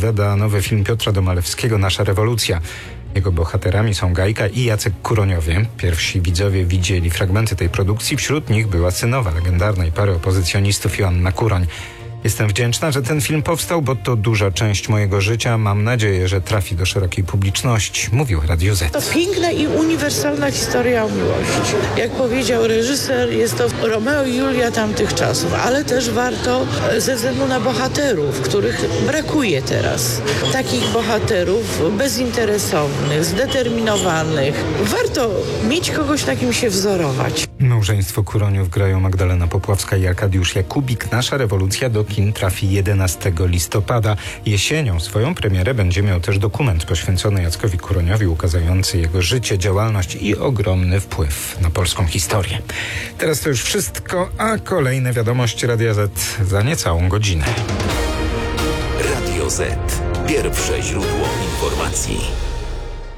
zapowiada nowy film Piotra Domalewskiego „Nasza rewolucja”. Jego bohaterami są Gajka i Jacek Kuroniowie. Pierwsi widzowie widzieli fragmenty tej produkcji. Wśród nich była synowa legendarnej pary opozycjonistów Joanna Kuroń. Jestem wdzięczna, że ten film powstał, bo to duża część mojego życia. Mam nadzieję, że trafi do szerokiej publiczności, mówił Radio Z. To piękna i uniwersalna historia o miłości. Jak powiedział reżyser, jest to Romeo i Julia tamtych czasów, ale też warto ze względu na bohaterów, których brakuje teraz. Takich bohaterów bezinteresownych, zdeterminowanych. Warto mieć kogoś, na kim się wzorować. Małżeństwo Kuroniów grają Magdalena Popławska i Arkadiusz Jakubik. Nasza rewolucja do kin trafi 11 listopada. Jesienią swoją premierę będzie miał też dokument poświęcony Jackowi Kuroniowi, ukazujący jego życie, działalność i ogromny wpływ na polską historię. Teraz to już wszystko, a kolejne wiadomości Radia Z za niecałą godzinę. Radio Z. Pierwsze źródło informacji.